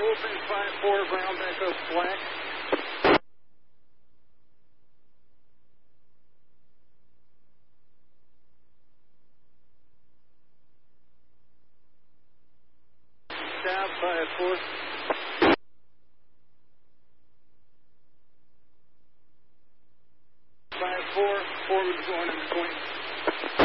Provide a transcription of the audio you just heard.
Open 5-4, ground echo flat. Down 5-4. 5-4, forward going in the 20.